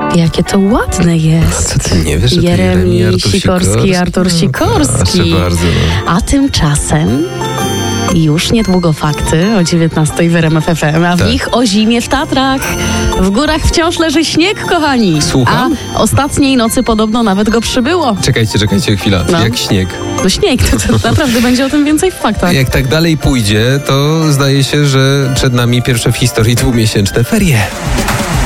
Jakie to ładne jest. Co ty nie wiesz, że to Jeremi Artur Sikorski, Artur Sikorski. Proszę bardzo. A tymczasem już niedługo fakty o 19:00 w RMF FM, a w Tak. nich o zimie w Tatrach. W górach wciąż leży śnieg, kochani. Słucham? A ostatniej nocy podobno nawet go przybyło. Czekajcie chwilę. No. Jak śnieg. No śnieg, to naprawdę będzie o tym więcej w faktach. Jak tak dalej pójdzie, to zdaje się, że przed nami pierwsze w historii 2-miesięczne ferie.